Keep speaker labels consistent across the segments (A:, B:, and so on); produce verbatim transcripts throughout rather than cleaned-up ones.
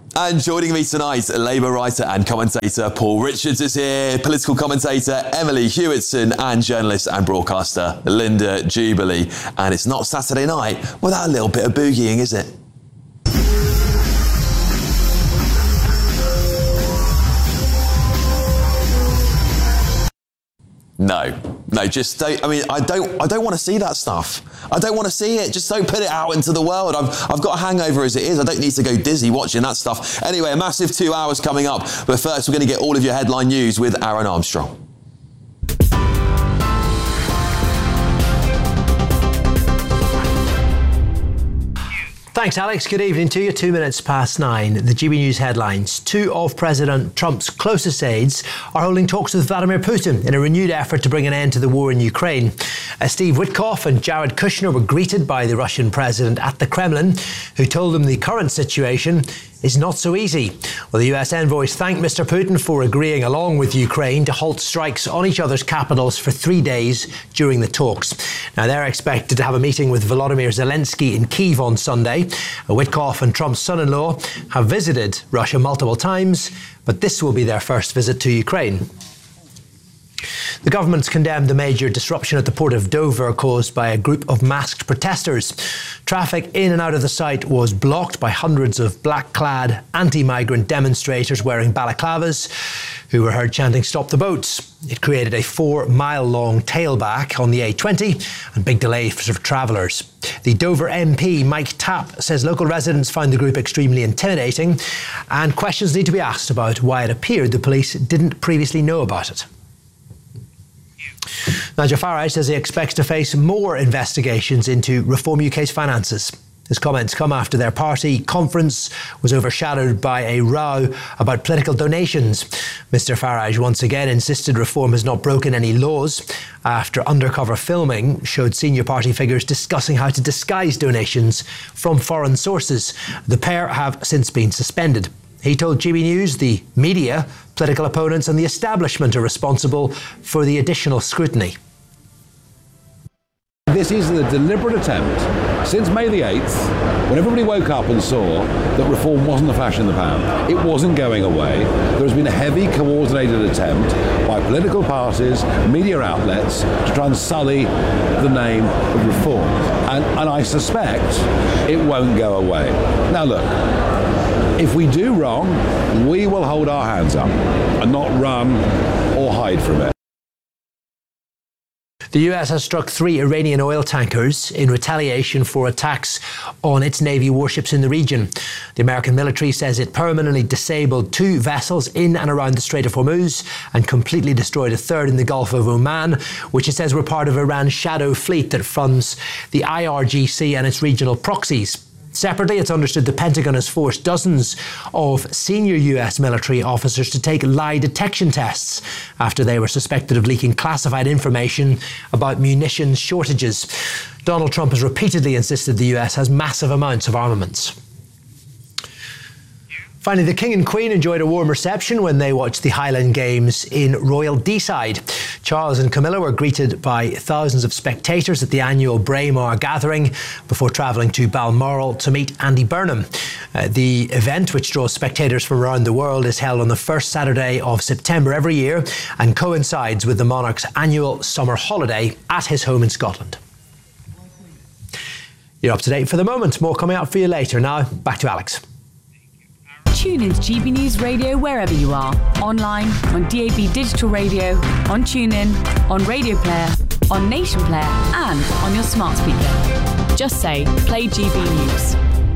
A: And joining me tonight, Labour writer and commentator Paul Richards is here, political commentator Emily Hewitson, and journalist and broadcaster Linda Jubilee. And it's not Saturday night without a little bit of boogieing, is it? No, no, just don't. I mean, I don't. I don't want to see that stuff. I don't want to see it. Just don't put it out into the world. I've, I've got a hangover as it is. I don't need to go dizzy watching that stuff. Anyway, a massive two hours coming up. But first, we're going to get all of your headline news with Aaron Armstrong.
B: Thanks, Alex. Good evening to you. Two minutes past nine. The G B News headlines. Two of President Trump's closest aides are holding talks with Vladimir Putin in a renewed effort to bring an end to the war in Ukraine. Uh, Steve Witkoff and Jared Kushner were greeted by the Russian president at the Kremlin, who told them the current situation is not so easy. Well, the U S envoys thanked Mister Putin for agreeing, along with Ukraine, to halt strikes on each other's capitals for three days during the talks. Now, they're expected to have a meeting with Volodymyr Zelensky in Kyiv on Sunday. Witkoff and Trump's son-in-law have visited Russia multiple times, but this will be their first visit to Ukraine. The government's condemned the major disruption at the port of Dover caused by a group of masked protesters. Traffic in and out of the site was blocked by hundreds of black-clad anti-migrant demonstrators wearing balaclavas who were heard chanting "Stop the boats." It created a four-mile-long tailback on the A twenty and big delays for travellers. The Dover M P, Mike Tapp, says local residents found the group extremely intimidating and questions need to be asked about why it appeared the police didn't previously know about it. Nigel Farage says he expects to face more investigations into Reform U K's finances. His comments come after their party conference was overshadowed by a row about political donations. Mister Farage once again insisted Reform has not broken any laws after undercover filming showed senior party figures discussing how to disguise donations from foreign sources. The pair have since been suspended. He told G B News the media, political opponents and the establishment are responsible for the additional scrutiny.
C: This is a deliberate attempt since May the eighth, when everybody woke up and saw that Reform wasn't a flash in the pan. It wasn't going away. There has been a heavy coordinated attempt by political parties, media outlets to try and sully the name of Reform. And, and I suspect it won't go away. Now look, if we do wrong, we will hold our hands up and not run or hide from it.
B: The U S has struck three Iranian oil tankers in retaliation for attacks on its Navy warships in the region. The American military says it permanently disabled two vessels in and around the Strait of Hormuz and completely destroyed a third in the Gulf of Oman, which it says were part of Iran's shadow fleet that funds the I R G C and its regional proxies. Separately, it's understood the Pentagon has forced dozens of senior U S military officers to take lie detection tests after they were suspected of leaking classified information about munitions shortages. Donald Trump has repeatedly insisted the U S has massive amounts of armaments. Finally, the King and Queen enjoyed a warm reception when they watched the Highland Games in Royal Deeside. Charles and Camilla were greeted by thousands of spectators at the annual Braemar gathering before travelling to Balmoral to meet Andy Burnham. Uh, the event, which draws spectators from around the world, is held on the first Saturday of September every year and coincides with the monarch's annual summer holiday at his home in Scotland. You're up to date for the moment. More coming up for you later. Now, back to Alex.
D: Tune in to G B News Radio wherever you are. Online, on D A B Digital Radio, on TuneIn, on Radio Player, on Nation Player and on your smart speaker. Just say, play G B News.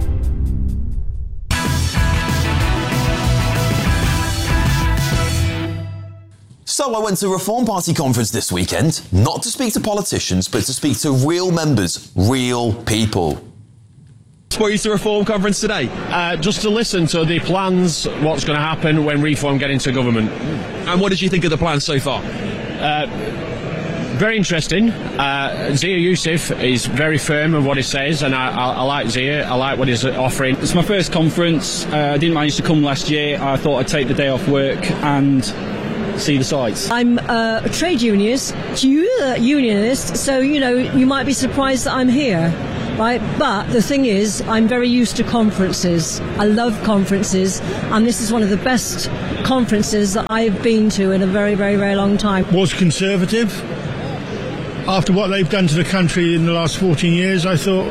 A: So I went to a Reform Party conference this weekend, not to speak to politicians, but to speak to real members, real people.
E: What is the Reform conference today?
F: Uh, just to listen to the plans, what's going to happen when Reform get into government.
E: And what did you think of the plans so far?
F: Uh, very interesting. Uh, Zia Youssef is very firm in what he says, and I, I, I like Zia. I like what he's offering.
G: It's my first conference. Uh, I didn't manage to come last year. I thought I'd take the day off work and see the sights.
H: I'm uh, a trade unionist, unionist, so, you know, you might be surprised that I'm here. right? But the thing is, I'm very used to conferences. I love conferences, and this is one of the best conferences that I've been to in a very, very, very long time.
I: Was Conservative. After what they've done to the country in the last fourteen years, I thought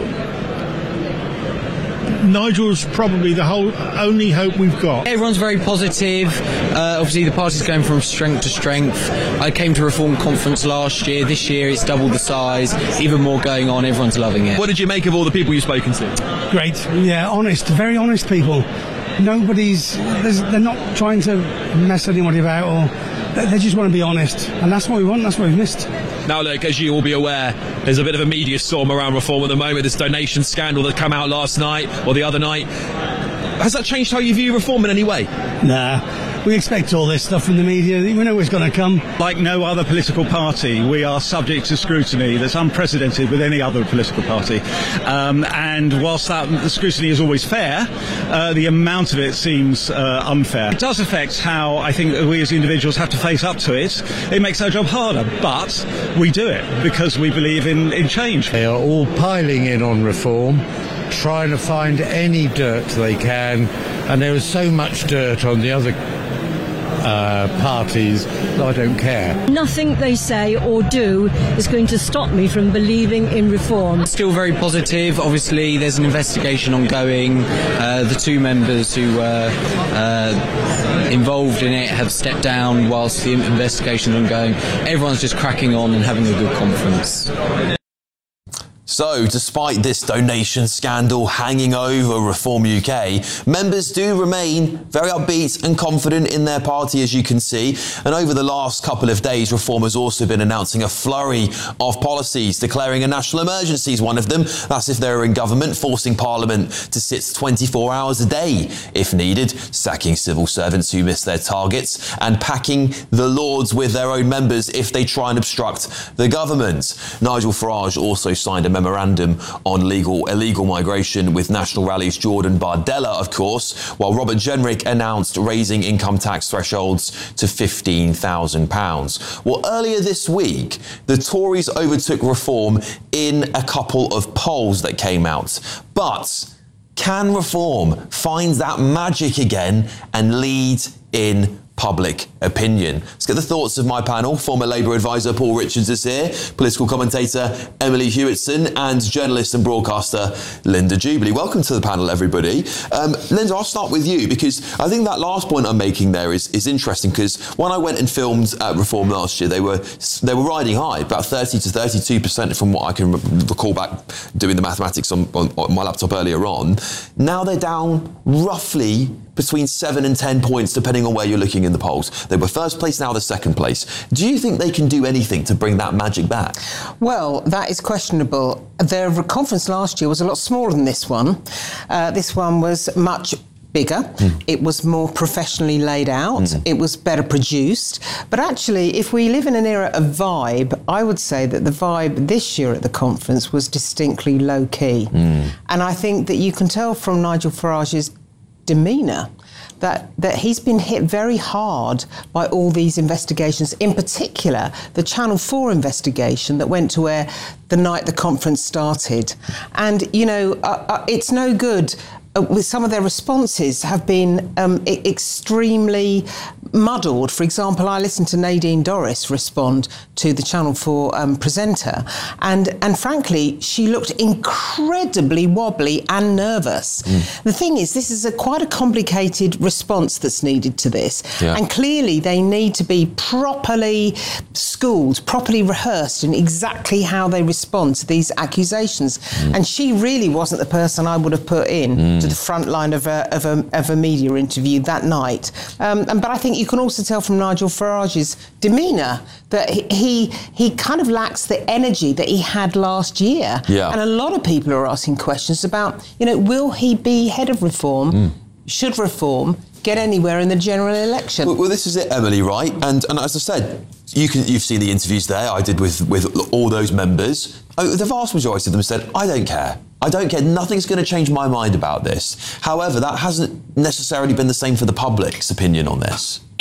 I: Nigel's probably the whole only hope we've got.
J: Everyone's very positive. Uh, obviously, the party's going from strength to strength. I came to Reform Conference last year. This year, it's doubled the size. Even more going on. Everyone's loving it.
E: What did you make of all the people you've spoken to?
K: Great. Yeah, honest. Very honest people. Nobody's... They're not trying to mess anybody about, or they just want to be honest. And that's what we want. That's what we've missed.
E: Now, look, as you will be aware, there's a bit of a media storm around Reform at the moment. This donation scandal that came out last night or the other night. Has that changed how you view Reform in any way?
K: Nah. We expect all this stuff from the media. We know it's going to come.
L: Like no other political party, we are subject to scrutiny that's unprecedented with any other political party. Um, and whilst that the scrutiny is always fair, uh, the amount of it seems uh, unfair. It does affect how I think we as individuals have to face up to it. It makes our job harder, but we do it because we believe in, in change.
M: They are all piling in on Reform, trying to find any dirt they can, and there is so much dirt on the other Uh, parties, I don't care.
H: Nothing they say or do is going to stop me from believing in Reform.
J: Still very positive. Obviously, there's an investigation ongoing. Uh, the two members who were uh, involved in it have stepped down whilst the investigation is ongoing. Everyone's just cracking on and having a good conference.
A: So, despite this donation scandal hanging over Reform U K, members do remain very upbeat and confident in their party, as you can see. And over the last couple of days, Reform has also been announcing a flurry of policies, declaring a national emergency is one of them. That's if they're in government, forcing Parliament to sit twenty-four hours a day if needed, sacking civil servants who miss their targets, and packing the Lords with their own members if they try and obstruct the government. Nigel Farage also signed a memorandum on legal illegal migration with National Rally's Jordan Bardella, of course, while Robert Jenrick announced raising income tax thresholds to fifteen thousand pounds. Well, earlier this week, the Tories overtook Reform in a couple of polls that came out. But can Reform find that magic again and lead in public opinion? Let's get the thoughts of my panel. Former Labour advisor Paul Richards is here, political commentator Emily Hewitson, and journalist and broadcaster Linda Jubilee. Welcome to the panel, everybody. Um, Linda, I'll start with you because I think that last point I'm making there is, is interesting, because when I went and filmed at Reform last year, they were they were riding high, about thirty to thirty-two percent from what I can recall back doing the mathematics on, on, on my laptop earlier on. Now they're down roughly between seven and ten points, depending on where you're looking in the polls. They were first place, now they're second place. Do you think they can do anything to bring that magic back?
N: Well, that is questionable. Their conference last year was a lot smaller than this one. Uh, this one was much bigger. Mm. It was more professionally laid out. Mm. It was better produced. But actually, if we live in an era of vibe, I would say that the vibe this year at the conference was distinctly low-key. Mm. And I think that you can tell from Nigel Farage's demeanour that that he's been hit very hard by all these investigations, in particular the Channel four investigation that went to where the night the conference started. And, you know, uh, uh, it's no good. Uh, with some of their responses have been um, I- extremely muddled. For example, I listened to Nadine Dorries respond to the Channel four um, presenter, and and frankly, she looked incredibly wobbly and nervous. Mm. The thing is, this is a quite a complicated response that's needed to this, yeah. And clearly they need to be properly schooled, properly rehearsed in exactly how they respond to these accusations. Mm. And she really wasn't the person I would have put in mm. to the front line of a, of a, of a media interview that night. Um, and, but I think you can also tell from Nigel Farage's demeanour that he, he he kind of lacks the energy that he had last year.
A: Yeah.
N: And a lot of people are asking questions about, you know, will he be head of Reform? Mm. Should Reform get anywhere in the general election?
A: Well, well, this is it, Emily, right? And and as I said, you can you've seen the interviews there I did with, with all those members. Oh, the vast majority of them said, I don't care. I don't care. Nothing's going to change my mind about this. However, that hasn't necessarily been the same for the public's opinion on this.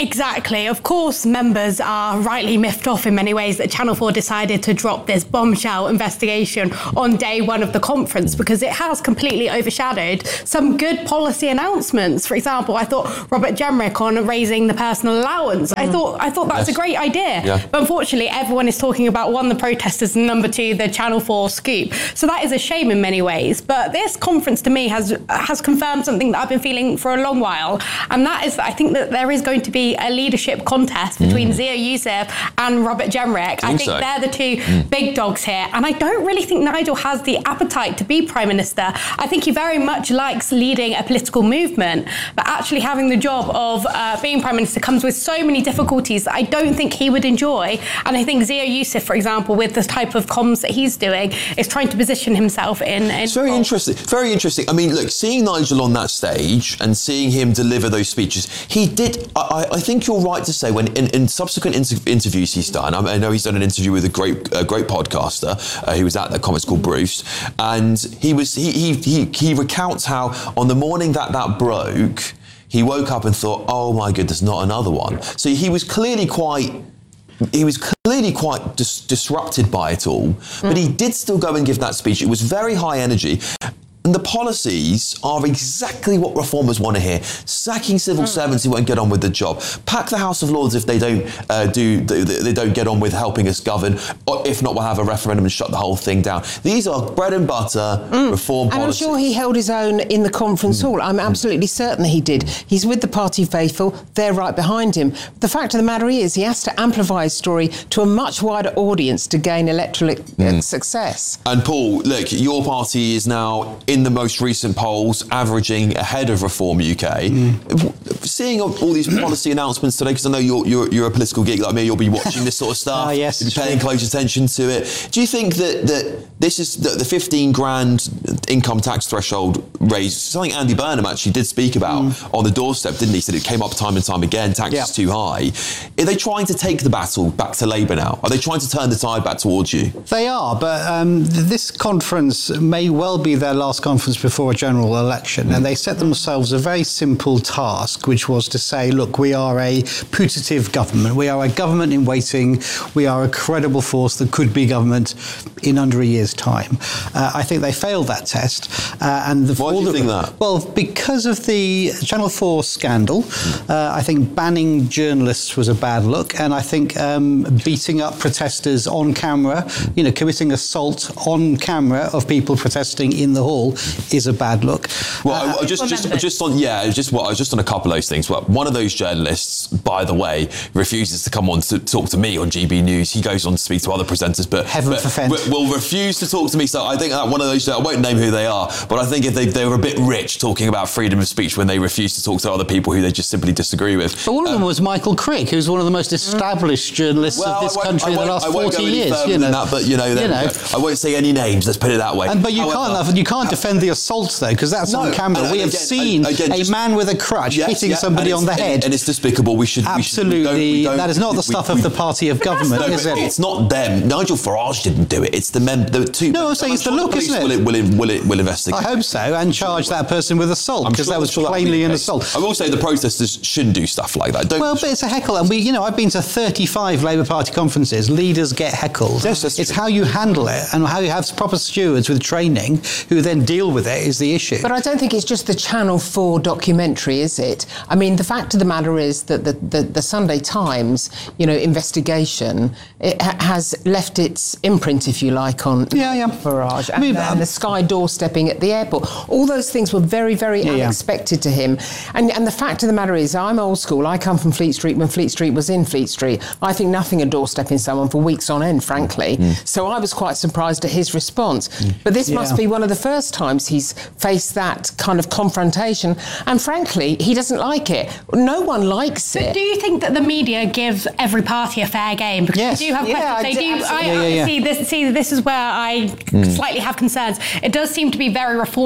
O: Exactly. Of course, members are rightly miffed off in many ways that Channel four decided to drop this bombshell investigation on day one of the conference, because it has completely overshadowed some good policy announcements. For example, I thought Robert Jenrick on raising the personal allowance. Mm. I thought I thought that's yes. a great idea. Yeah. But unfortunately, everyone is talking about, one, the protesters, and number two, the Channel four scoop. So that is a shame in many ways. But this conference to me has has confirmed something that I've been feeling for a long while, and that is that I think that there is going to be a leadership contest between mm. Zia Youssef and Robert Jenrick. I think, I think so. They're the two mm. big dogs here. And I don't really think Nigel has the appetite to be Prime Minister. I think he very much likes leading a political movement, but actually having the job of uh, being Prime Minister comes with so many difficulties that I don't think he would enjoy. And I think Zia Youssef, for example, with the type of comms that he's doing, is trying to position himself in... in
A: it's very role. interesting. Very interesting. I mean, look, seeing Nigel on that stage and seeing him deliver those speeches, he did... I, I think you're right to say when in, in subsequent inter- interviews he's done, I know he's done an interview with a great a great podcaster uh, who was at the conference called Bruce, and he was he, he he he recounts how on the morning that that broke, he woke up and thought, oh my goodness, not another one. So he was clearly quite he was clearly quite dis- disrupted by it all, mm. but he did still go and give that speech. It was very high energy. And the policies are exactly what reformers want to hear. Sacking civil mm. servants who won't get on with the job. Pack the House of Lords if they don't uh, do they, they don't get on with helping us govern. Or if not, we'll have a referendum and shut the whole thing down. These are bread and butter mm. reform
N: and
A: policies.
N: And I'm sure he held his own in the conference mm. hall. I'm absolutely certain that he did. He's with the party faithful. They're right behind him. The fact of the matter is he has to amplify his story to a much wider audience to gain electoral mm. success.
A: And Paul, look, your party is now in the most recent polls, averaging ahead of Reform U K. Mm. Seeing all these policy announcements today, because I know you're, you're you're a political geek like me, you'll be watching this sort of stuff.
B: Oh, yes,
A: you'll be paying true. close attention to it. Do you think that, that this is that the fifteen grand income tax threshold raise, something Andy Burnham actually did speak about mm. on the doorstep, didn't he? He said it came up time and time again, tax yeah. is too high. Are they trying to take the battle back to Labour now? Are they trying to turn the tide back towards you?
P: They are, but um, this conference may well be their last conference before a general election, mm. and they set themselves a very simple task, which was to say, look, we are a putative government, we are a government in waiting, we are a credible force that could be government in under a year's time. Uh, I think they failed that test. Uh, and the,
A: Why do you
P: the,
A: think that?
P: Well, because of the Channel four scandal, mm. uh, I think banning journalists was a bad look, and I think um, beating up protesters on camera, you know, committing assault on camera of people protesting in the hall is a bad look.
A: Well, uh, I, I just, just, just on, yeah, just what I was just on a couple of those things. Well, one of those journalists, by the way, refuses to come on to talk to me on G B News. He goes on to speak to other presenters, but,
P: Heaven
A: but
P: forfend.
A: will refuse to talk to me. So I think that one of those, I won't name who they are, but I think if they, they were a bit rich talking about freedom of speech when they refuse to talk to other people who they just simply disagree with.
P: But one of
A: um,
P: them was Michael Crick, who's one of the most established journalists
A: well,
P: of this country in the last forty years.
A: You know, that, but you know,
P: you know,
A: I won't say any names. Let's put it that way.
P: And, but you
A: However,
P: can't, you can't defend the assaults though, because that's no, on camera.
A: And,
P: we have
A: again,
P: seen
A: again,
P: a
A: just,
P: man with a crutch
A: yes,
P: hitting
A: yeah,
P: somebody on the head.
A: And, and it's despicable. We should
P: absolutely.
A: We should, we don't, we don't,
P: that is not the stuff we, of the party of government,
A: no,
P: is it?
A: It's not them. Nigel Farage didn't do it. It's the mem- the two.
P: No, I'm saying it's the look, isn't it?
A: Will it, will it, will it, will investigate?
P: I hope so, and charge that person with assault, because sure, that was sure plainly an assault.
A: I will say the protesters shouldn't do stuff like that. Don't
P: well, but it's a heckle, and we, you know, I've been to thirty-five Labour Party conferences. Leaders get heckled.
A: Yes, that's
P: it's
A: true.
P: how you handle it and how you have proper stewards with training who then deal with it is the issue.
N: But I don't think it's just the Channel four documentary, is it? I mean, the fact of the matter is that the, the, the Sunday Times, you know, investigation, it ha- has left its imprint, if you like, on
P: yeah, yeah.
N: Farage. And,
P: I mean,
N: and the Sky doorstepping at the airport. All those things were very, very yeah, unexpected yeah. to him. And, and the fact of the matter is, I'm old school. I come from Fleet Street when Fleet Street was in Fleet Street. I think nothing of doorstepping someone for weeks on end, frankly. Mm. So I was quite surprised at his response. Mm. But this yeah. must be one of the first times he's faced that kind of confrontation. And frankly, he doesn't like it. No one likes
O: but
N: it.
O: Do you think that the media gives every party a fair game? Because
N: yes.
O: they do have
N: yeah,
O: questions. They do. I,
N: yeah, yeah.
O: See, this, see, this is where I mm. slightly have concerns. It does seem to be very reform focused.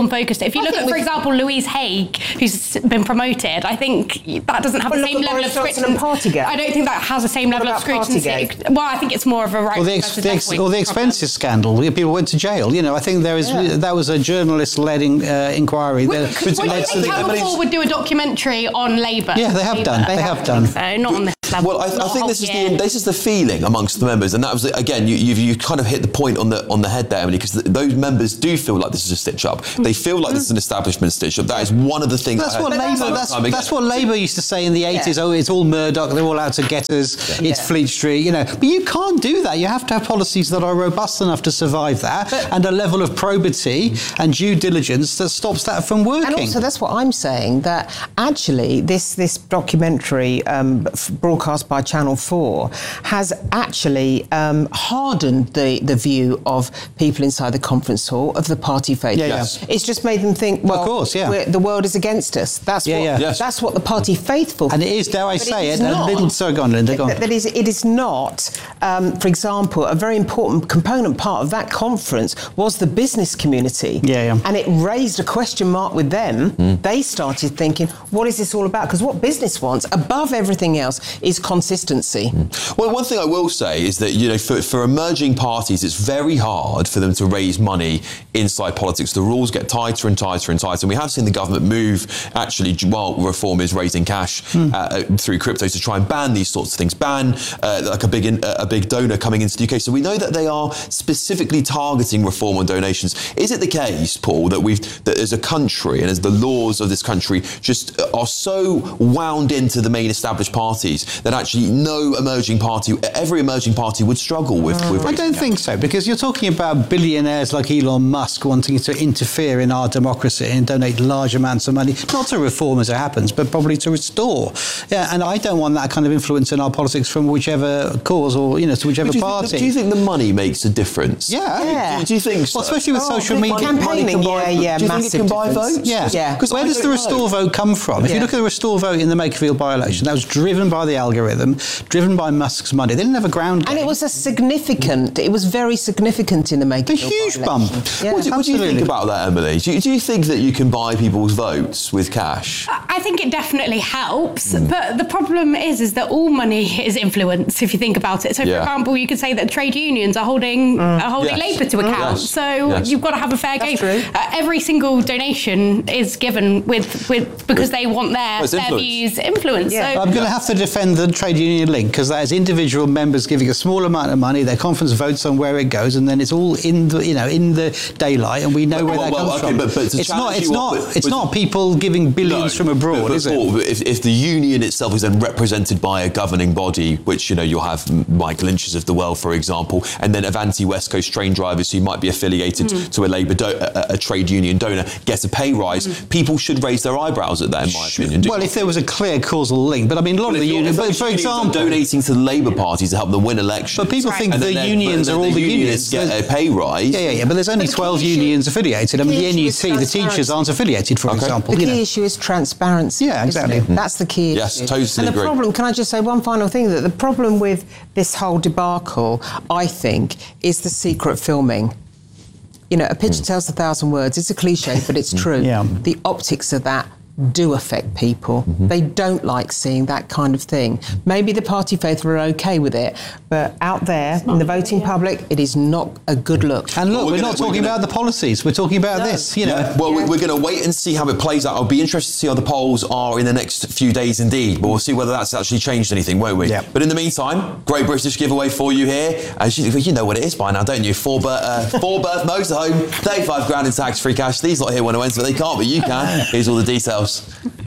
O: If you
N: I
O: look
N: think
O: at, for
N: we've-
O: example, Louise Haig, who's been promoted, I think that doesn't have
N: Well,
O: the
N: look
O: same
N: at
O: level
N: Boris
O: of
N: Johnson
O: scrutiny.
N: and Partygate.
O: I don't think that has the same level of
N: about
O: scrutiny.
N: Partygate?
O: Well, I think it's more of a right.
P: Or the, ex- the, ex- or the expenses scandal, where people went to jail. You know, I think there is
O: Yeah.
P: that was a journalist-led in, uh, inquiry.
O: Well,
P: that-
O: could, well,
P: led
O: I
P: to
O: think
P: the-
O: Channel four would do a documentary on Labour.
P: Yeah, they have done. They have done.
O: So not on this level.
A: Well, I,
O: not
A: I
O: a
A: think
O: whole
A: this is
O: year.
A: the this is the feeling amongst the members, and that was again you you've, you kind of hit the point on the on the head there, Emily, because th- those members do feel like this is a stitch up. They feel like this is an establishment stitch up. That is one of the things.
P: That's
A: I
P: what
A: heard
P: Labour.
A: time and
P: That's,
A: time again.
P: that's what Labour used to say in the eighties.
N: Yeah.
P: Oh, it's all Murdoch. They're all out to get us.
N: Yeah.
P: It's
N: Yeah.
P: Fleet Street. You know, but you can't do that. You have to have policies that are robust enough to survive that, and a level of probity and due diligence that stops that from working.
N: And also, that's what I'm saying, that actually this, this documentary um, f- broadcast by Channel four has actually um, hardened the, the view of people inside the conference hall of the party faithful.
P: Yeah, yeah. Yes.
N: It's just made them think, well,
P: Of course, yeah.
N: we're, the world is against us. That's,
P: Yeah,
N: what,
P: yeah. Yes.
N: that's what the party faithful...
P: And it is, dare I
N: But
P: say
N: is
P: it, a
N: not.
P: little... Sorry, go on, Linda, go on.
N: That, that is, it is not, um, for example, a very important component part of that conference was the business community.
P: Yeah, yeah.
N: And it raised a question mark with them.
A: Mm.
N: They started thinking, what is this all about? Because what business wants, above everything else, is consistency.
A: Well, one thing I will say is that, you know, for, for emerging parties, it's very hard for them to raise money inside politics. The rules get tighter and tighter and tighter. And we have seen the government move, actually, while Reform is raising cash
P: Hmm.
A: uh, through crypto to try and ban these sorts of things, ban uh, like a big in, a big donor coming into the U K. So we know that they are specifically targeting Reform on donations. Is it the case, Paul, that we've that as a country and as the laws of this country just are so wound into the main established parties that actually no emerging party, every emerging party would struggle with? with
P: I don't think so, because you're talking about billionaires like Elon Musk wanting to interfere in our democracy and donate large amounts of money, not to reform as it happens, but probably to restore. Yeah, and I don't want that kind of influence in our politics from whichever cause or, you know, to whichever
A: do you
P: party.
A: Think, do you think the money makes a difference?
P: Yeah.
N: Yeah.
A: Do, do you think so?
P: Well, especially with
N: Oh,
P: social
N: big
P: media.
N: money- Campaigning,
A: can buy,
N: yeah, yeah,
A: do you think it
N: massive
A: can buy
N: difference.
A: votes?
P: Yeah.
N: Yeah.
P: Because where
A: I
P: does the
A: don't
P: Restore
A: know.
P: vote come from? If
N: Yeah.
P: you look at the Restore vote in the Makerfield by-election, that was driven by the algorithm, driven by Musk's money. They didn't have a ground game.
N: And it was a significant, it was very significant in the making.
P: A huge bump.
N: Yeah.
A: What, do, what do you think about that, Emily? Do you, do you think that you can buy people's votes with cash?
O: I think it definitely helps, but the problem is, is that all money is influence. If you think about it, so
A: Yeah.
O: for example, you could say that trade unions are holding are holding
A: Yes.
O: Labour to account.
A: Yes.
O: So
A: Yes.
O: you've got to have a fair game.
N: true.
O: Uh, every single donation is given with with because they want their,
A: it's
O: their
A: influence.
O: views influenced.
N: Yeah.
O: So
P: I'm going to have to defend the trade union link, because that is individual members giving a small amount of money. Their conference votes on where it goes, and then it's all in the you know in the daylight, and we know where
A: Well,
P: that
A: well,
P: comes
A: okay,
P: from.
A: but- but to
P: it's not.
A: challenge
P: It's
A: you
P: not.
A: on- but-
P: it's
A: but-
P: not people giving billions
A: No,
P: from abroad,
A: but, but
P: is it?
A: Paul, if, if the union itself is then represented by a governing body, which, you know, you'll have Mike Lynch's of the world, for example, and then Avanti West Coast train drivers who might be affiliated
O: Mm.
A: to a Labour, do- a, a trade union donor, get a pay rise,
O: Mm.
A: people should raise their eyebrows at that, in my opinion. Do
P: Well, if there was a clear causal link, but I mean, a lot
A: Well,
P: of
A: if
P: the
A: you're-
P: unions,
A: if
P: but
A: those
P: for
A: unions are
P: example,
A: donating to the Labour Party to help them win elections.
P: But people think
A: and
P: the
A: then they're-
P: unions
A: but
P: are all the unions.
A: get a pay rise.
P: Yeah, yeah, yeah. But there's only
N: But the
P: twelve
N: key issue-
P: unions affiliated. I mean,
N: the
P: the
N: issue
P: N U
N: is
P: T, the teachers
N: transparency.
P: aren't affiliated, for
A: Okay.
P: example.
N: The
P: you
N: key
P: know.
N: issue is transparency.
P: Yeah,
N: isn't
P: exactly.
N: it? That's the key
A: Yes,
N: issue.
A: totally
N: And the
A: agree.
N: problem, can I just say one final thing, that the problem with this whole debacle, I think, is the secret filming. You know, a picture tells a thousand words. It's a cliche, but it's true.
P: Yeah.
N: The optics of that do affect people.
A: Mm-hmm.
N: They don't like seeing that kind of thing. Maybe the party faithful are okay with it, but out there in the voting public, it is not a good look.
P: And look,
A: Well,
P: we're,
A: we're
P: not
A: gonna-
P: talking
A: we're gonna-
P: about the policies. We're talking about
N: No.
P: this. You know.
A: Yeah, well,
N: Yeah.
A: we're going to wait and see how it plays out. I'll be interested to see how the polls are in the next few days indeed, but we'll see whether that's actually changed anything, won't we?
P: Yeah.
A: But in the meantime, Great British giveaway for you here. As you, you know what it is by now, don't you? Four, bir- uh, four birth motorhome, thirty-five grand in tax-free cash. These lot here want to enter, but they can't, but you can. Here's all the details.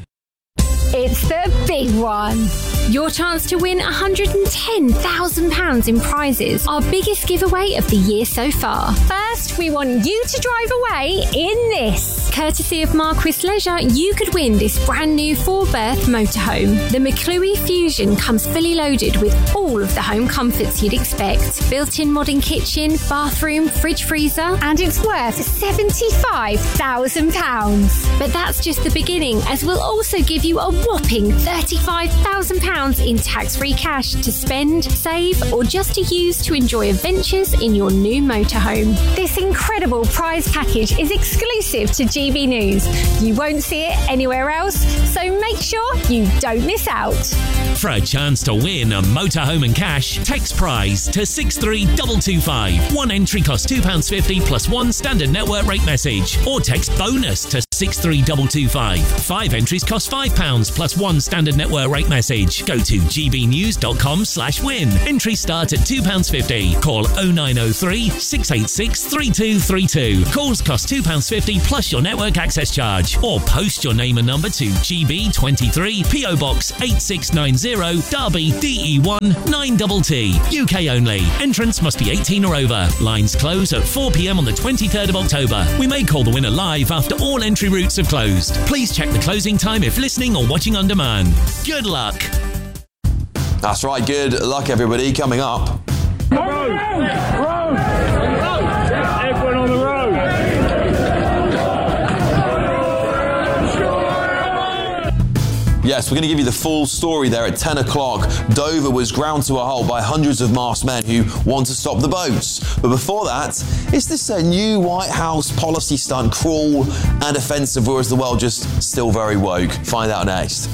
Q: It's the big one. Your chance to win one hundred ten thousand pounds in prizes. Our biggest giveaway of the year so far. First, we want you to drive away in this. Courtesy of Marquis Leisure, you could win this brand new four-berth motorhome. The McClue Fusion comes fully loaded with all of the home comforts you'd expect. Built-in modern kitchen, bathroom, fridge freezer, and it's worth seventy-five thousand pounds. But that's just the beginning, as we'll also give you a whopping thirty-five thousand pounds pounds in tax-free cash to spend, save, or just to use to enjoy adventures in your new motorhome. This incredible prize package is exclusive to G B News. You won't see it anywhere else, so make sure you don't miss out.
R: For a chance to win a motorhome and cash, text prize to six three two two five. One entry costs two pounds fifty plus one standard network rate message. Or text bonus to six three two two five. Five entries cost five pounds plus one standard network rate message. Go to gbnews.com slash win. Entries start at two pounds fifty. Call oh nine oh three, six eight six, three two three two. Calls cost two pounds fifty plus your network access charge. Or post your name and number to G B twenty-three, P O Box eight six nine zero, Derby, D E one nine T T. U K only. Entrance must be eighteen or over. Lines close at four p.m. on the twenty-third of October. We may call the winner live after all entry routes have closed. Please check the closing time if listening or watching on demand. Good luck.
A: That's right, good luck everybody. Coming up.
S: Road! Road! Everyone on the road!
A: Yes, we're going to give you the full story there at ten o'clock. Dover was ground to a halt by hundreds of masked men who want to stop the boats. But before that, is this a new White House policy stunt cruel and offensive, or is the world just still very woke? Find out next.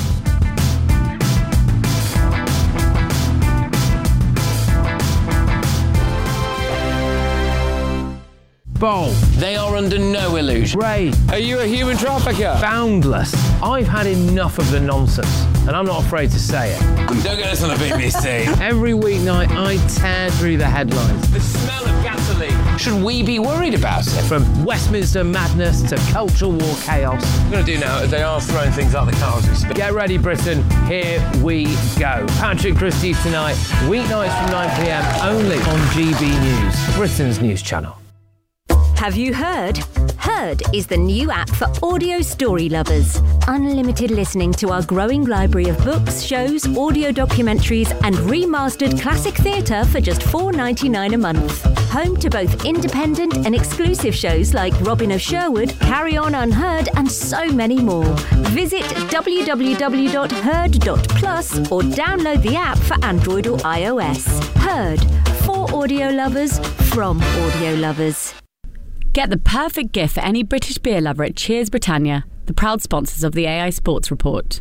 T: Bold. They are under no illusion. Ray. Are you a human trafficker? Boundless. I've had enough of the nonsense, and I'm not afraid to say it.
S: Don't get this on the B B C.
T: Every weeknight, I tear through the headlines. The smell of gasoline. Should we be worried about it? From Westminster madness to cultural war chaos. What we're going to do now is they are throwing things out the car as we speak. Get ready, Britain. Here we go. Patrick Christie tonight, weeknights from nine p.m. only on G B News, Britain's news channel.
U: Have you heard? Heard is the new app for audio story lovers. Unlimited listening to our growing library of books, shows, audio documentaries and remastered classic theatre for just four dollars ninety-nine a month. Home to both independent and exclusive shows like Robin of Sherwood, Carry On Unheard and so many more. Visit w w w dot heard dot plus or download the app for Android or iOS. Heard. For audio lovers, from audio lovers.
D: Get the perfect gift for any British beer lover at Cheers Britannia, the proud sponsors of the A I Sports Report.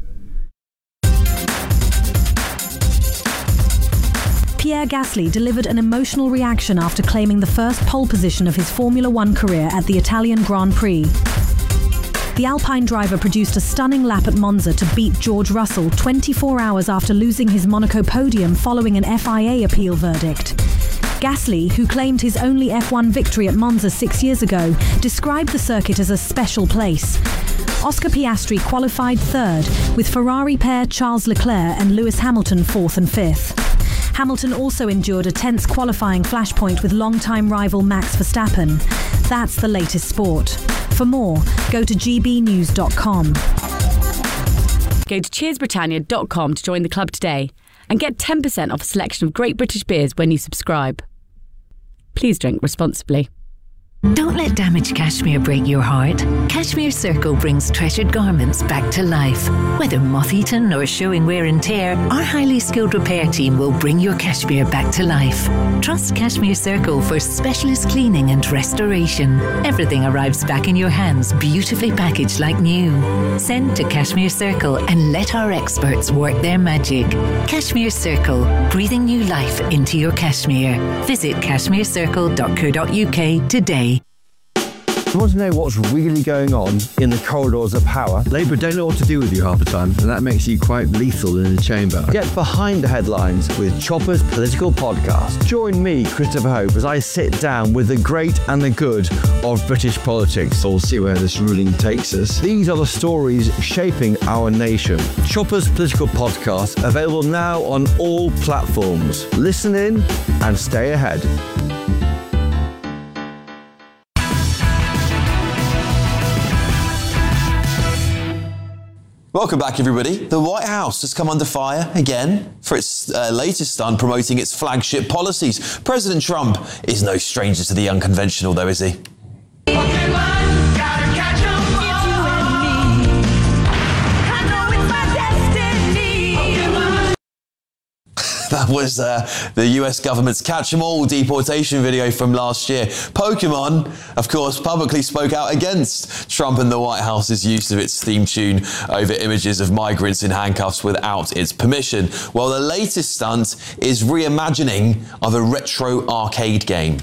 V: Pierre Gasly delivered an emotional reaction after claiming the first pole position of his Formula One career at the Italian Grand Prix. The Alpine driver produced a stunning lap at Monza to beat George Russell twenty-four hours after losing his Monaco podium following an F I A appeal verdict. Gasly, who claimed his only F one victory at Monza six years ago, described the circuit as a special place. Oscar Piastri qualified third, with Ferrari pair Charles Leclerc and Lewis Hamilton fourth and fifth. Hamilton also endured a tense qualifying flashpoint with longtime rival Max Verstappen. That's the latest sport. For more, go to g b news dot com.
D: Go to cheers britannia dot com to join the club today and get ten percent off a selection of great British beers when you subscribe. Please drink responsibly.
W: Don't let damaged cashmere break your heart. Cashmere Circle brings treasured garments back to life. Whether moth-eaten or showing wear and tear, our highly skilled repair team will bring your cashmere back to life. Trust Cashmere Circle for specialist cleaning and restoration. Everything arrives back in your hands, beautifully packaged like new. Send to Cashmere Circle and let our experts work their magic. Cashmere Circle, breathing new life into your cashmere. Visit cashmere circle dot co dot u k today.
X: You want to know what's really going on in the corridors of power? Labour don't know what to do with you half the time, and that makes you quite lethal in the chamber. Get behind the headlines with Chopper's Political Podcast. Join me, Christopher Hope, as I sit down with the great and the good of British politics. We'll see where this ruling takes us. These are the stories shaping our nation. Chopper's Political Podcast, available now on all platforms. Listen in and stay ahead.
A: Welcome back, everybody. The White House has come under fire again for its uh, latest stunt promoting its flagship policies. President Trump is no stranger to the unconventional, though, is he? That was uh, the U S government's catch-em-all deportation video from last year. Pokemon, of course, publicly spoke out against Trump and the White House's use of its theme tune over images of migrants in handcuffs without its permission. Well, the latest stunt is reimagining of a retro arcade game.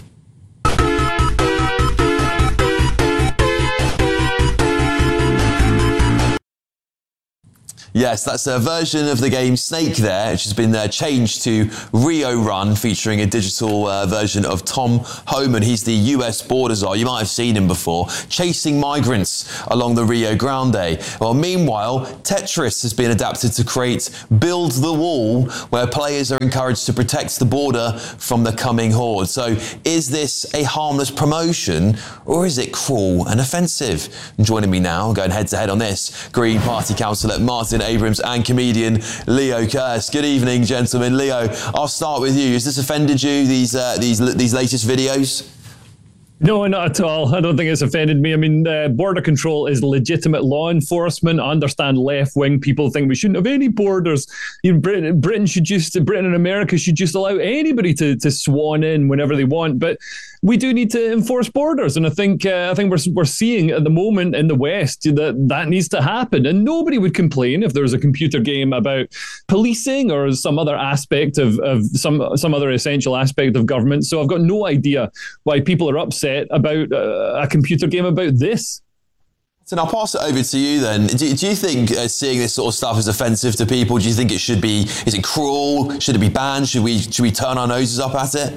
A: Yes, that's a version of the game Snake there, which has been uh, changed to Rio Run, featuring a digital uh, version of Tom Homan. He's the U S border czar. You might have seen him before, chasing migrants along the Rio Grande. Well, meanwhile, Tetris has been adapted to create Build the Wall, where players are encouraged to protect the border from the coming horde. So is this a harmless promotion, or is it cruel and offensive? And joining me now, going head-to-head on this, Green Party councillor Martin Abrams and comedian Leo Kearse. Good evening, gentlemen. Leo, I'll start with you. Has this offended you, these uh, these these latest videos?
C: No, not at all. I don't think it's offended me. I mean, uh, border control is legitimate law enforcement. I understand left-wing people think we shouldn't have any borders. You know, Britain, Britain should just, Britain and America should just allow anybody to, to swan in whenever they want. But we do need to enforce borders, and I think uh, I think we're we're seeing at the moment in the West that that needs to happen. And nobody would complain if there was a computer game about policing or some other aspect of, of some some other essential aspect of government. So I've got no idea why people are upset about uh, a computer game about this.
A: So I'll pass it over to you then. Do, do you think uh, seeing this sort of stuff is offensive to people? Do you think it should be? Is it cruel? Should it be banned? Should we should we turn our noses up at it?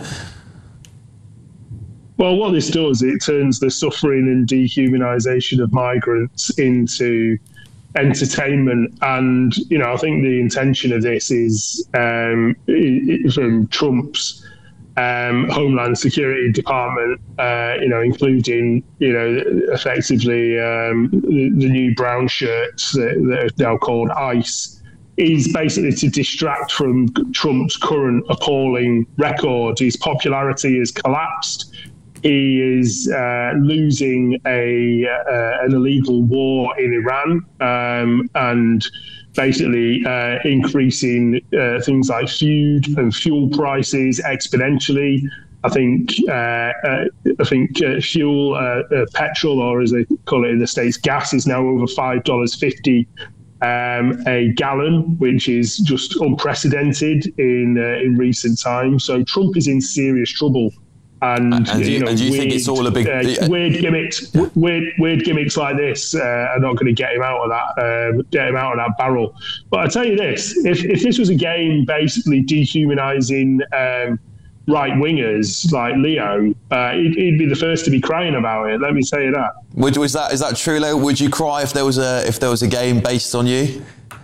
F: Well, what this does, it turns the suffering and dehumanisation of migrants into entertainment. And, you know, I think the intention of this is um, from Trump's um, Homeland Security Department, uh, you know, including, you know, effectively um, the, the new brown shirts that, that are now called ICE, is basically to distract from Trump's current appalling record. His popularity has collapsed. He is uh, losing a uh, an illegal war in Iran um, and basically uh, increasing uh, things like food and fuel prices exponentially. I think uh, uh, I think uh, fuel, uh, uh, petrol, or as they call it in the States, gas, is now over five dollars fifty um, a gallon, which is just unprecedented in uh, in recent times. So Trump is in serious trouble. And,
A: and, and, do you,
F: you know,
A: and do you
F: weird,
A: think it's all a big
F: uh, weird gimmicks? Weird, weird gimmicks like this uh, are not going to get him out of that, um, get him out of that barrel. But I tell you this: if if this was a game basically dehumanising um, right wingers like Leo, uh, he'd, he'd be the first to be crying about it. Let me tell you that.
A: Would was that is that true, Leo? Would you cry if there was a if there was a game based on you?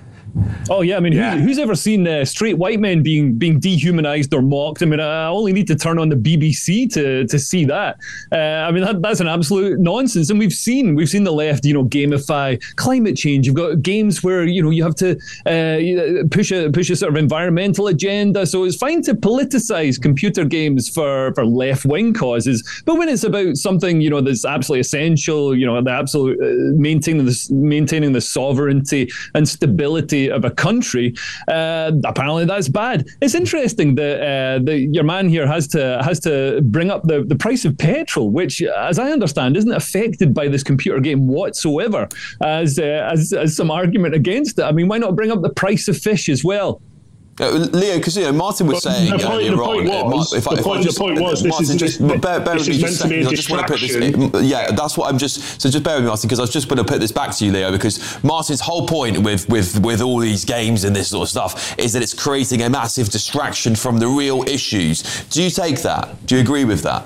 C: Oh yeah, I mean, yeah. Who, who's ever seen uh, straight white men being being dehumanized or mocked? I mean, I only need to turn on the B B C to to see that. Uh, I mean, that, that's an absolute nonsense. And we've seen we've seen the left, you know, gamify climate change. You've got games where you know you have to uh, push a push a sort of environmental agenda. So it's fine to politicize computer games for for left wing causes, but when it's about something you know that's absolutely essential, you know, the absolute uh, maintaining the maintaining the sovereignty and stability of a country, uh, apparently that's bad. It's interesting that uh, the, your man here has to has to bring up the, the price of petrol, which, as I understand, isn't affected by this computer game whatsoever, as uh, as, as some argument against it. I mean, why not bring up the price of fish as well?
A: Uh, Leo, because you know Martin was saying
F: the point, the point was, if I, the, if point, I just, the point was this Martin, is, just, this, bear, bear this is meant to be a distraction.
A: This, yeah, that's what I'm just. So just bear with me, Martin, because I was just going to put this back to you, Leo, because Martin's whole point with with with all these games and this sort of stuff is that it's creating a massive distraction from the real issues. Do you take that? Do you agree with that?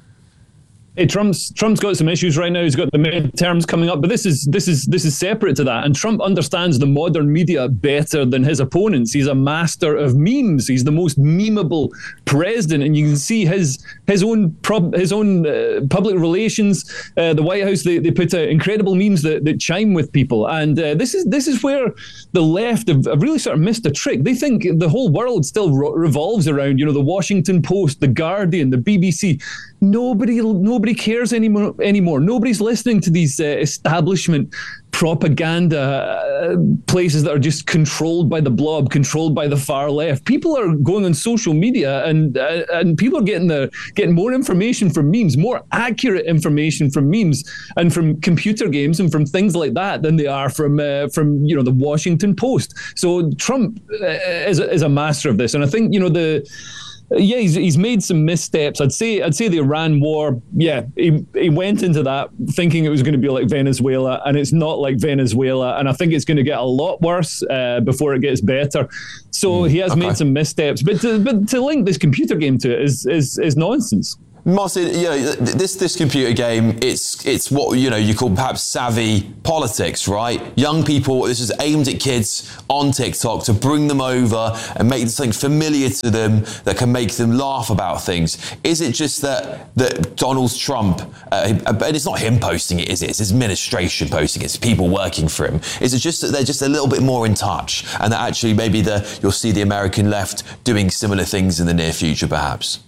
C: Hey, Trump's Trump's got some issues right now. He's got the midterms coming up, but this is this is this is separate to that. And Trump understands the modern media better than his opponents. He's a master of memes. He's the most memeable president, and you can see his his own prob, his own uh, public relations. Uh, the White House they, they put out incredible memes that, that chime with people, and uh, this is this is where the left have, have really sort of missed a trick. They think the whole world still ro- revolves around you know the Washington Post, the Guardian, the B B C. Nobody, nobody cares anymore. Anymore, nobody's listening to these uh, establishment propaganda uh, places that are just controlled by the blob, controlled by the far left. People are going on social media, and uh, and people are getting the getting more information from memes, more accurate information from memes and from computer games and from things like that than they are from uh, from you know the Washington Post. So Trump uh, is a, is a master of this, and I think you know the. Yeah, he's he's made some missteps. I'd say I'd say the Iran war. Yeah, he he went into that thinking it was going to be like Venezuela, and it's not like Venezuela. And I think it's going to get a lot worse uh, before it gets better. So mm, he has okay. made some missteps. But to, but to link this computer game to it is is is nonsense.
A: Martin, you know, this this computer game, it's it's what you know you call perhaps savvy politics, right? Young people, this is aimed at kids on TikTok to bring them over and make something familiar to them that can make them laugh about things. Is it just that that Donald Trump, uh, and it's not him posting it, is it? It's his administration posting it. It's people working for him. Is it just that they're just a little bit more in touch, and that actually maybe the you'll see the American left doing similar things in the near future, perhaps?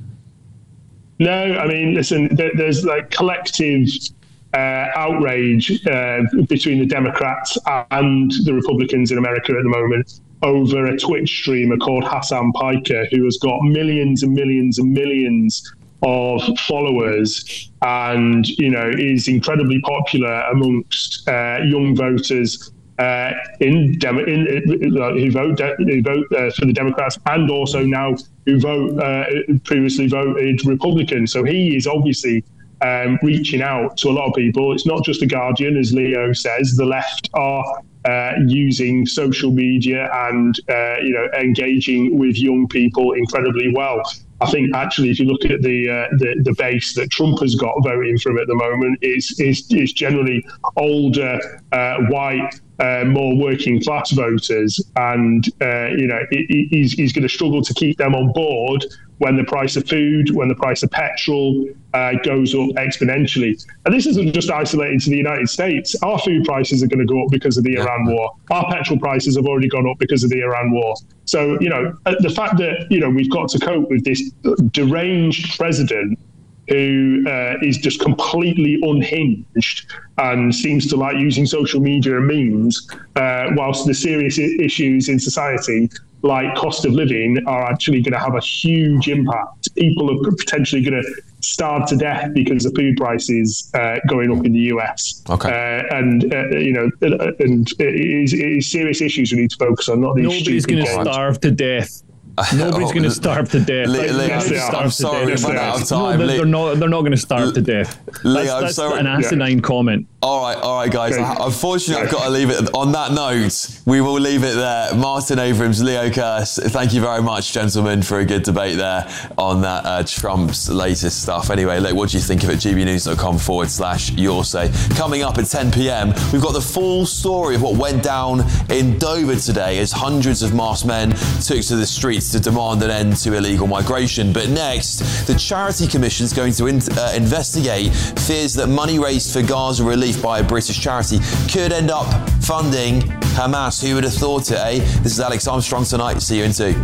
F: No, I mean, listen, there, there's like collective uh, outrage uh, between the Democrats and the Republicans in America at the moment over a Twitch streamer called Hassan Piker, who has got millions and millions and millions of followers and, you know, is incredibly popular amongst uh, young voters Uh, in, Demo- in, in uh, who vote de- who vote uh, for the Democrats, and also now who vote uh, previously voted Republican. So he is obviously um, reaching out to a lot of people. It's not just the Guardian, as Leo says. The left are uh, using social media and uh, you know engaging with young people incredibly well. I think actually, if you look at the uh, the, the base that Trump has got voting from at the moment, is is is generally older, uh, white, uh, more working class voters, and uh, you know he, he's he's going to struggle to keep them on board when the price of food, when the price of petrol uh, goes up exponentially. And this isn't just isolated to the United States. Our food prices are going to go up because of the Iran war. Our petrol prices have already gone up because of the Iran war. So, you know, the fact that, you know, we've got to cope with this deranged president who uh, is just completely unhinged and seems to like using social media and memes, uh, whilst the serious I- issues in society, like cost of living, are actually going to have a huge impact. People are potentially going to starve to death because of food prices uh, going up in the U S.
A: Okay.
F: Uh, and, uh, you know, and it is, it is serious issues we need to focus on, not these
C: Nobody's going to starve to death. Nobody's going to starve to death.
A: Leo, Leo, yes, I'm sorry, we've run out of time.
C: No, they're, they're not. They're not going to starve to death.
A: Leo,
C: that's,
A: I'm
C: that's
A: sorry.
C: an asinine yeah. comment.
A: All right, all right, guys. Okay. Unfortunately, I've got to leave it on that note. We will leave it there. Martin Abrams, Leo Kearse, thank you very much, gentlemen, for a good debate there on that uh, Trump's latest stuff. Anyway, look, what do you think of it? gbnews.com forward slash your say. Coming up at ten p.m, we've got the full story of what went down in Dover today as hundreds of masked men took to the streets to demand an end to illegal migration. But next, the Charity Commission is going to in- uh, investigate fears that money raised for Gaza relief by a British charity could end up funding Hamas. Who would have thought it, eh? This is Alex Armstrong tonight. See you in two.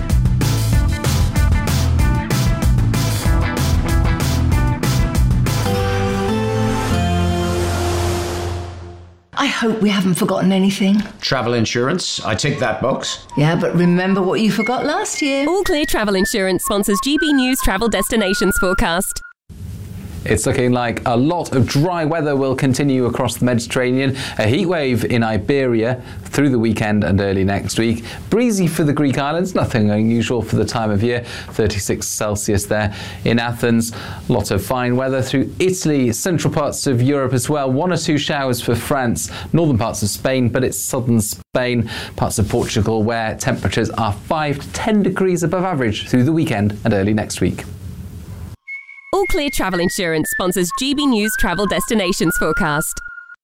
E: I hope we haven't forgotten anything.
G: Travel insurance, I tick that box.
E: Yeah, but remember what you forgot last year.
I: All Clear Travel Insurance sponsors G B News Travel Destinations Forecast.
K: It's looking like a lot of dry weather will continue across the Mediterranean. A heat wave in Iberia through the weekend and early next week. Breezy for the Greek islands, nothing unusual for the time of year. thirty-six Celsius there in Athens. A lot of fine weather through Italy, central parts of Europe as well. One or two showers for France, northern parts of Spain, but it's southern Spain, parts of Portugal where temperatures are five to ten degrees above average through the weekend and early next week.
I: All Clear Travel Insurance sponsors G B News Travel Destinations Forecast.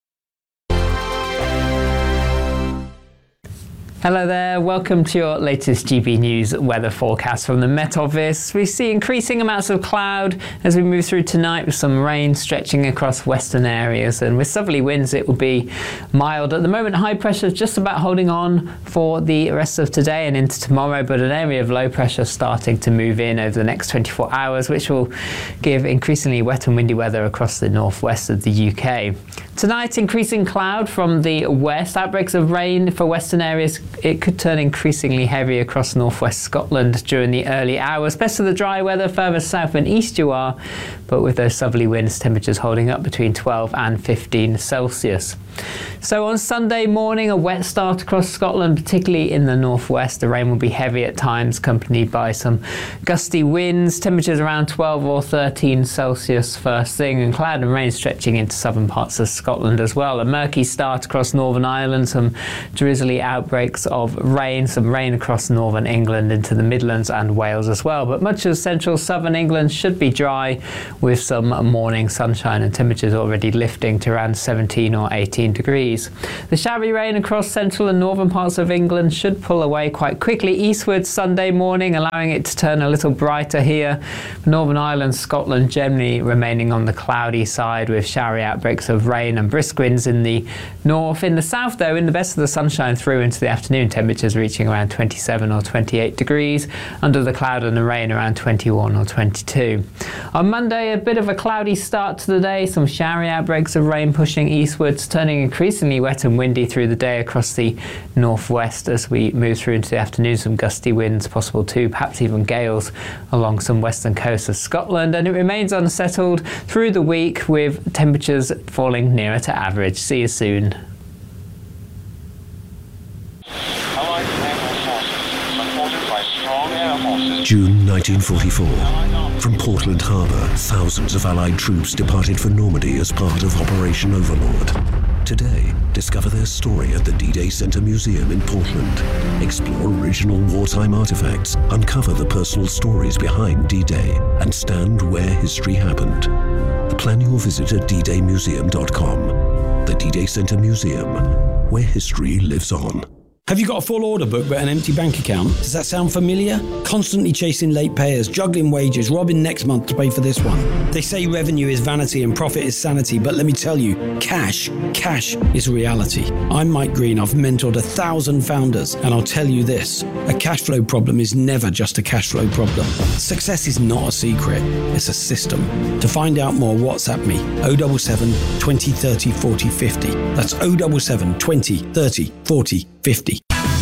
Y: Hello there, welcome to your latest G B News weather forecast from the Met Office. We see increasing amounts of cloud as we move through tonight with some rain stretching across western areas, and with southerly winds it will be mild. At the moment high pressure is just about holding on for the rest of today and into tomorrow, but an area of low pressure starting to move in over the next twenty-four hours, which will give increasingly wet and windy weather across the northwest of the U K. Tonight, increasing cloud from the west. Outbreaks of rain for western areas. It could turn increasingly heavy across northwest Scotland during the early hours. Best of the dry weather further south and east you are, but with those southerly winds, temperatures holding up between twelve and fifteen Celsius. So on Sunday morning, a wet start across Scotland, particularly in the northwest. The rain will be heavy at times, accompanied by some gusty winds. Temperatures around twelve or thirteen Celsius first thing, and cloud and rain stretching into southern parts of Scotland as well. A murky start across Northern Ireland, some drizzly outbreaks of rain, some rain across northern England into the Midlands and Wales as well. But much of central southern England should be dry with some morning sunshine, and temperatures already lifting to around seventeen or eighteen degrees. The showery rain across central and northern parts of England should pull away quite quickly eastward Sunday morning, allowing it to turn a little brighter here. Northern Ireland, Scotland generally remaining on the cloudy side with showery outbreaks of rain and brisk winds in the north. In the south though, in the best of the sunshine through into the afternoon, temperatures reaching around twenty-seven or twenty-eight degrees. Under the cloud and the rain around twenty-one or twenty-two. On Monday, a bit of a cloudy start to the day, some showery outbreaks of rain pushing eastwards, turning increasingly wet and windy through the day across the northwest as we move through into the afternoon. Some gusty winds possible too, perhaps even gales along some western coast of Scotland, and it remains unsettled through the week with temperatures falling nearer to average. See you soon.
B: June nineteen forty-four. From Portland Harbour, thousands of Allied troops departed for Normandy as part of Operation Overlord. Today, discover their story at the D-Day Center Museum in Portland. Explore original wartime artifacts, uncover the personal stories behind D-Day, and stand where history happened. Plan your visit at d day museum dot com. The D-Day Center Museum, where history lives on.
H: Have you got a full order book but an empty bank account? Does that sound familiar? Constantly chasing late payers, juggling wages, robbing next month to pay for this one. They say revenue is vanity and profit is sanity, but let me tell you, cash, cash is reality. I'm Mike Green, I've mentored a thousand founders, and I'll tell you this, a cash flow problem is never just a cash flow problem. Success is not a secret, it's a system. To find out more, WhatsApp me, oh seven seven, twenty, thirty, forty, fifty. That's oh seven seven, twenty, thirty, forty, fifty.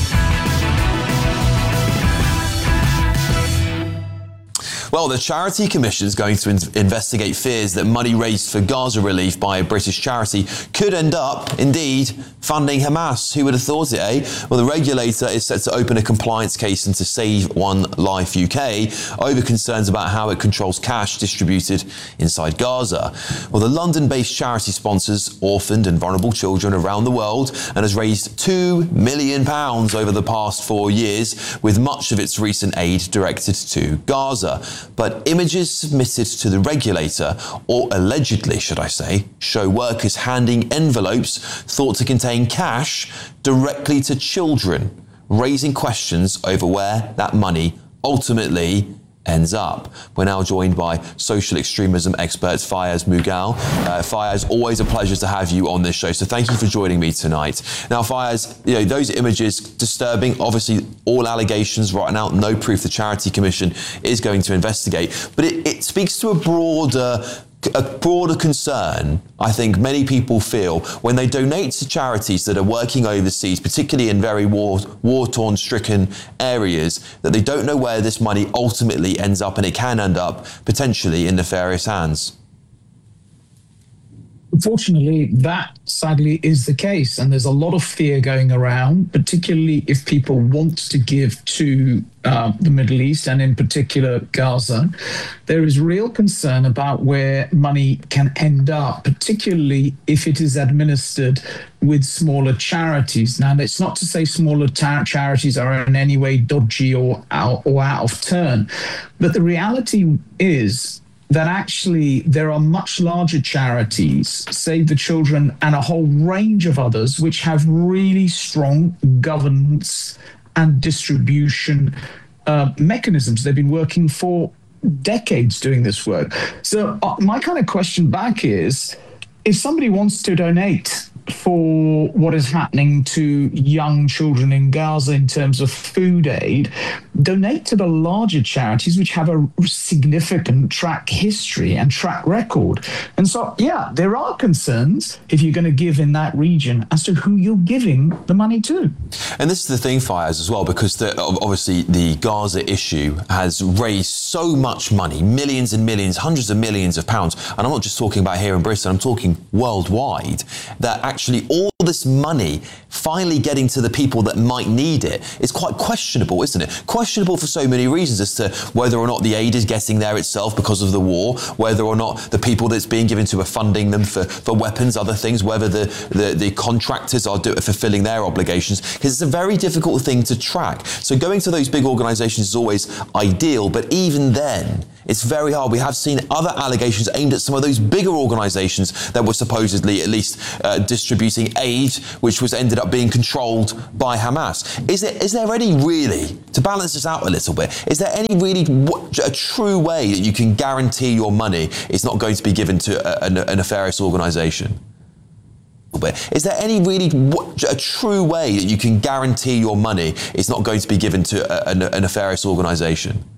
A: Well, the Charity Commission is going to in- investigate fears that money raised for Gaza relief by a British charity could end up, indeed, funding Hamas. Who would have thought it, eh? Well, the regulator is set to open a compliance case into Save One Life U K over concerns about how it controls cash distributed inside Gaza. Well, the London-based charity sponsors orphaned and vulnerable children around the world and has raised two million pounds over the past four years, with much of its recent aid directed to Gaza. But images submitted to the regulator, or allegedly, should I say, show workers handing envelopes thought to contain cash directly to children, raising questions over where that money ultimately ends up. We're now joined by social extremism expert Fayaz Mughal. Uh, Fayaz, always a pleasure to have you on this show, so thank you for joining me tonight. Now, Fayaz, you know, those images, disturbing, obviously all allegations right now, no proof. The Charity Commission is going to investigate, but it, it speaks to a broader a broader concern I think many people feel when they donate to charities that are working overseas, particularly in very war, war-torn stricken areas, that they don't know where this money ultimately ends up, and it can end up potentially in nefarious hands.
J: Unfortunately, that sadly is the case, and there's a lot of fear going around, particularly if people want to give to uh, the Middle East and in particular Gaza. There is real concern about where money can end up, particularly if it is administered with smaller charities. Now, it's not to say smaller ta- charities are in any way dodgy or out, or out of turn, but the reality is that actually there are much larger charities, Save the Children and a whole range of others, which have really strong governance and distribution uh, mechanisms. They've been working for decades doing this work. So uh, my kind of question back is, if somebody wants to donate for what is happening to young children in Gaza in terms of food aid, donate to the larger charities which have a significant track history and track record. And so, yeah, there are concerns if you're going to give in that region as to who you're giving the money to.
A: And this is the thing, Fires, as well, because the, obviously the Gaza issue has raised so much money, millions and millions, hundreds of millions of pounds. And I'm not just talking about here in Britain, I'm talking worldwide, that actually all this money finally getting to the people that might need it is quite questionable, isn't it? Questionable for so many reasons as to whether or not the aid is getting there itself because of the war, whether or not the people that's being given to are funding them for, for weapons, other things, whether the, the, the contractors are do, fulfilling their obligations, because it's a very difficult thing to track. So going to those big organisations is always ideal, but even then, it's very hard. We have seen other allegations aimed at some of those bigger organisations that were supposedly at least uh, distributing aid, which was ended up being controlled by Hamas. Is there, is there any really, to balance this out a little bit, is there any really a true way that you can guarantee your money is not going to be given to a, a, a nefarious organisation? Is there any really a true way that you can guarantee your money is not going to be given to a, a, a nefarious organisation?